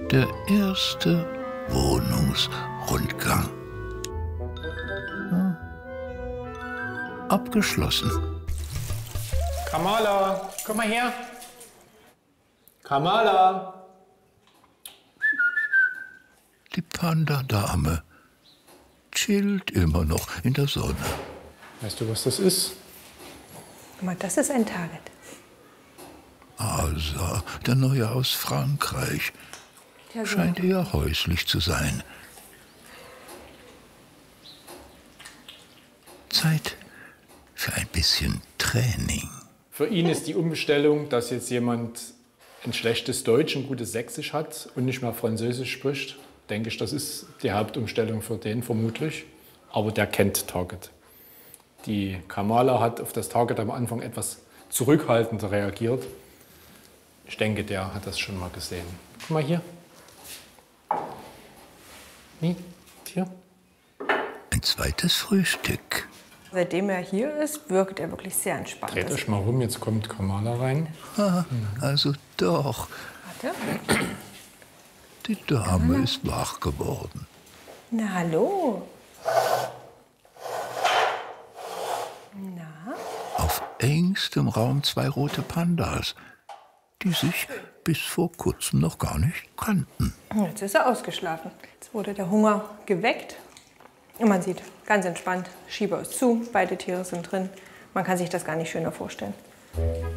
Der erste Wohnungsrundgang. Abgeschlossen. Kamala, komm mal her. Kamala. Die Panda-Dame chillt immer noch in der Sonne. Weißt du, was das ist? Aber das ist ein Target. Asa, der Neue aus Frankreich, Ja, scheint eher häuslich zu sein. Zeit für ein bisschen Training. Für ihn ist die Umstellung, dass jetzt jemand ein schlechtes Deutsch, ein gutes Sächsisch hat und nicht mehr Französisch spricht, denke ich, das ist die Hauptumstellung für den vermutlich. Aber der kennt Target. Die Kamala hat auf das Target am Anfang etwas zurückhaltender reagiert. Ich denke, der hat das schon mal gesehen. Guck mal hier. Nee, hier. Ein zweites Frühstück. Seitdem er hier ist, wirkt er wirklich sehr entspannt. Dreht euch mal rum, jetzt kommt Kamala rein. Also doch, Warte. die Dame ist wach geworden. Na, hallo. Na? Auf engstem Raum 2 rote Pandas, die sich bis vor kurzem noch gar nicht kannten. Jetzt ist er ausgeschlafen. Jetzt wurde der Hunger geweckt. Und man sieht, ganz entspannt, Schieber ist zu, beide Tiere sind drin. Man kann sich das gar nicht schöner vorstellen.